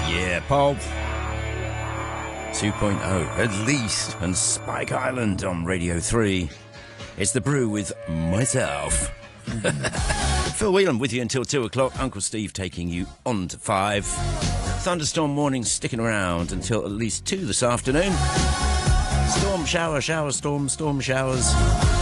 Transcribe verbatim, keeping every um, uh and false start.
Yeah, Pulp two point oh, at least, and Spike Island on Radio three. It's The Brew with myself. Phil Whelan with you until two o'clock. Uncle Steve taking you on to five. Thunderstorm warning sticking around until at least two this afternoon. Storm, shower, shower, storm, storm, showers.